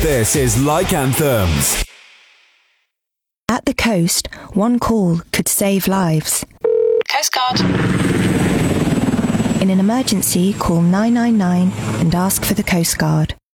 This is Like Anthems. At the coast, one call could save lives. Coast Guard. In an emergency, call 999 and ask for the Coast Guard.